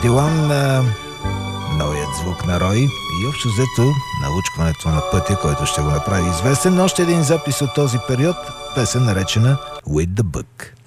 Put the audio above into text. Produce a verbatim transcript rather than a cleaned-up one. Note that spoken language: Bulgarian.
Дилан, новият звук на Рой и общо взето научкването на пътя, който ще го направи известен. Още един запис от този период, песен наречена With the Book.